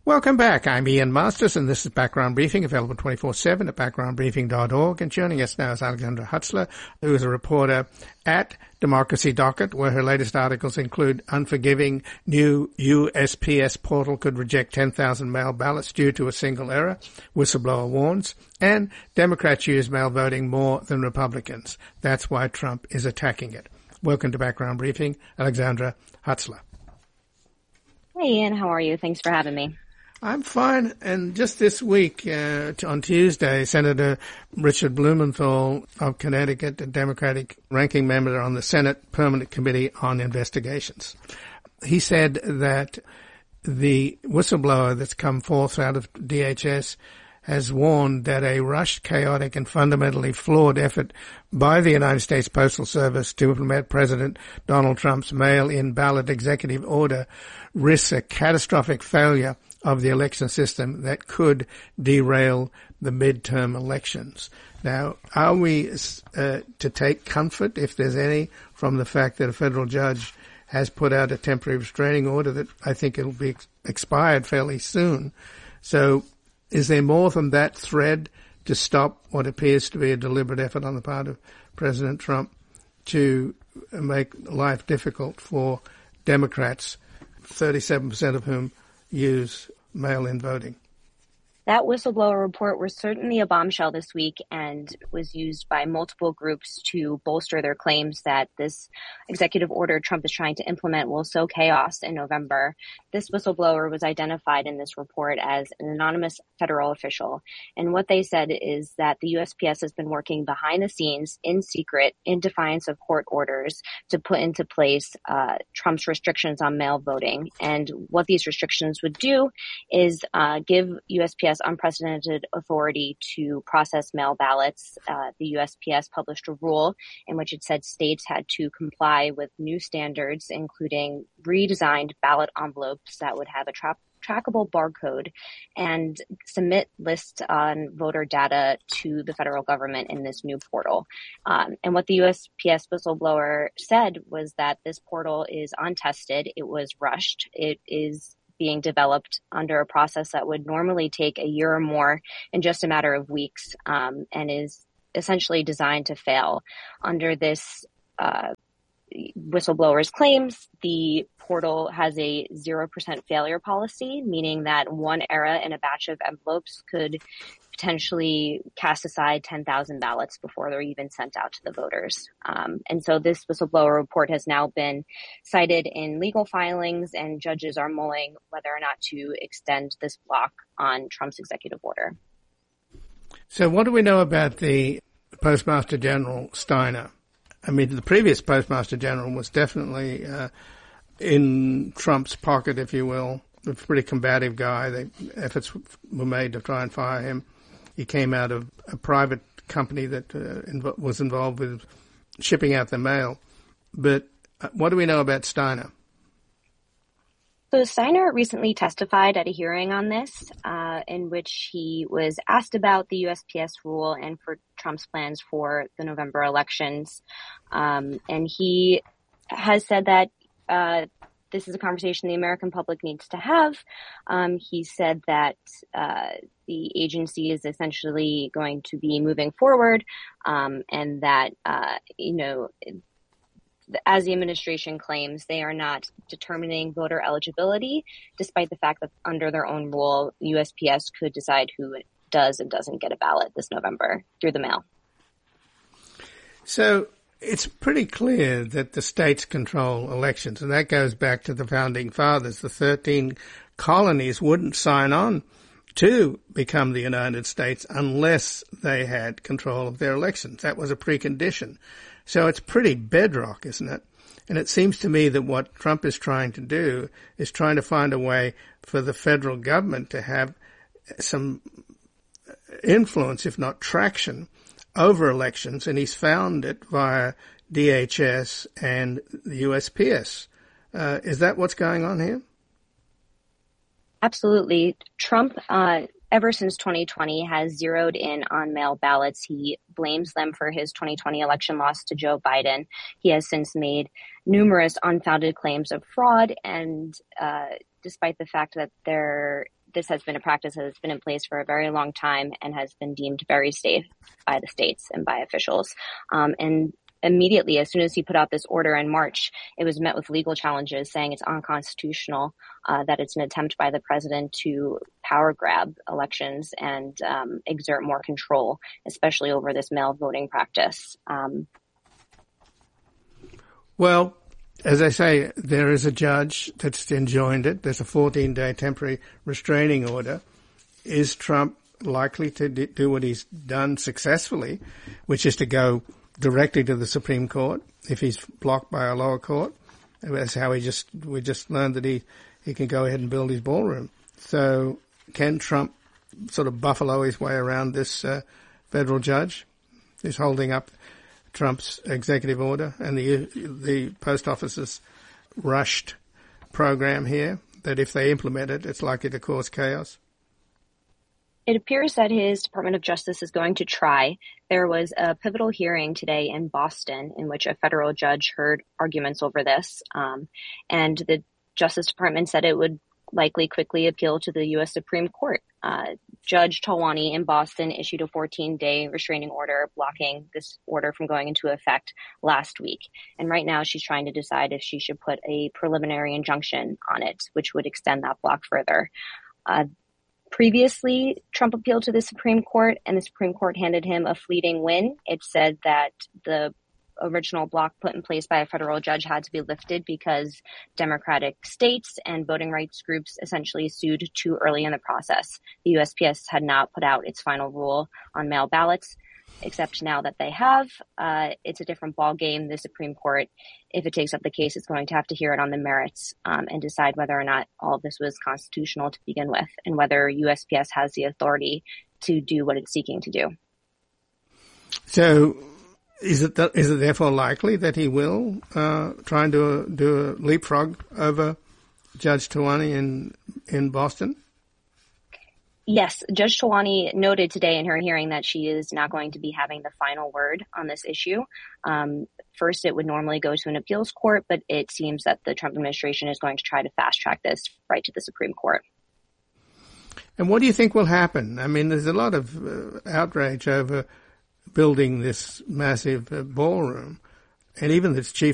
Welcome back. I'm Ian Masters, and this is Background Briefing, available 24/7 at backgroundbriefing.org. And joining us now is Alexandra Hutzler, who is a reporter at Democracy Docket, where her latest articles include unforgiving new USPS portal could reject 10,000 mail ballots due to a single error, whistleblower warns, and Democrats use mail voting more than Republicans. That's why Trump is attacking it. Welcome to Background Briefing, Alexandra Hutzler. Hey, Ian. How are you? Thanks for having me. I'm fine. And just this week, on Tuesday, Senator Richard Blumenthal of Connecticut, a Democratic ranking member on the Senate Permanent Committee on Investigations, he said that the whistleblower that's come forth out of DHS has warned that a rushed, chaotic, and fundamentally flawed effort by the United States Postal Service to implement President Donald Trump's mail-in ballot executive order risks a catastrophic failure of the election system that could derail the midterm elections. Now, are we to take comfort, if there's any, from the fact that a federal judge has put out a temporary restraining order that I think it'll be expired fairly soon? So is there more than that thread to stop what appears to be a deliberate effort on the part of President Trump to make life difficult for Democrats, 37% of whom use mail-in voting? That whistleblower report was certainly a bombshell this week and was used by multiple groups to bolster their claims that this executive order Trump is trying to implement will sow chaos in November. This whistleblower was identified in this report as an anonymous federal official. And what they said is that the USPS has been working behind the scenes in secret in defiance of court orders to put into place Trump's restrictions on mail voting. And what these restrictions would do is give USPS unprecedented authority to process mail ballots. The USPS published a rule in which it said states had to comply with new standards, including redesigned ballot envelopes that would have a trackable barcode and submit lists on voter data to the federal government in this new portal. And what the USPS whistleblower said was that this portal is untested. It was rushed. It is being developed under a process that would normally take a year or more in just a matter of weeks, and is essentially designed to fail. Under this whistleblower's claims, the portal has a 0% failure policy, meaning that one error in a batch of envelopes could potentially cast aside 10,000 ballots before they're even sent out to the voters. And so this whistleblower report has now been cited in legal filings, and judges are mulling whether or not to extend this block on Trump's executive order. So what do we know about the Postmaster General Steiner? I mean, the previous Postmaster General was definitely in Trump's pocket, if you will. A pretty combative guy. Efforts were made to try and fire him. He came out of a private company that was involved with shipping out the mail. But what do we know about Steiner? So Steiner recently testified at a hearing on this, in which he was asked about the USPS rule and for Trump's plans for the November elections. And he has said that this is a conversation the American public needs to have. He said that the agency is essentially going to be moving forward, and that, as the administration claims, they are not determining voter eligibility, despite the fact that under their own rule, USPS could decide who does and doesn't get a ballot this November through the mail. So it's pretty clear that the states control elections, and that goes back to the founding fathers. The 13 colonies wouldn't sign on to become the United States unless they had control of their elections. That was a precondition. So it's pretty bedrock, isn't it? And it seems to me that what Trump is trying to do is trying to find a way for the federal government to have some influence, if not traction, over elections, and he's found it via DHS and the USPS. Is that what's going on here? Absolutely. Trump, ever since 2020, has zeroed in on mail ballots. He blames them for his 2020 election loss to Joe Biden. He has since made numerous unfounded claims of fraud, and despite the fact that this has been a practice that has been in place for a very long time and has been deemed very safe by the states and by officials. And immediately, as soon as he put out this order in March, it was met with legal challenges saying it's unconstitutional, that it's an attempt by the president to power grab elections and exert more control, especially over this mail voting practice. Well, as I say, there is a judge that's enjoined it. There's a 14-day temporary restraining order. Is Trump likely to do what he's done successfully, which is to go directly to the Supreme Court if he's blocked by a lower court? That's how we just learned that he can go ahead and build his ballroom. So can Trump sort of buffalo his way around this federal judge who's holding up Trump's executive order and the post office's rushed program here, that if they implement it, it's likely to cause chaos? It appears that his Department of Justice is going to try. There was a pivotal hearing today in Boston in which a federal judge heard arguments over this. And the Justice Department said it would likely quickly appeal to the U.S. Supreme Court. Judge Talwani in Boston issued a 14-day restraining order blocking this order from going into effect last week. And right now she's trying to decide if she should put a preliminary injunction on it, which would extend that block further. Previously, Trump appealed to the Supreme Court, and the Supreme Court handed him a fleeting win. It said that the original block put in place by a federal judge had to be lifted because Democratic states and voting rights groups essentially sued too early in the process. The USPS had not put out its final rule on mail ballots, except now that they have. It's a different ballgame. The Supreme Court, if it takes up the case, is going to have to hear it on the merits and decide whether or not all of this was constitutional to begin with, and whether USPS has the authority to do what it's seeking to do. So is it therefore likely that he will try and do a leapfrog over Judge Talwani in Boston? Yes, Judge Talwani noted today in her hearing that she is not going to be having the final word on this issue. First, it would normally go to an appeals court, but it seems that the Trump administration is going to try to fast track this right to the Supreme Court. And what do you think will happen? I mean, there's a lot of outrage over building this massive ballroom, and even its chief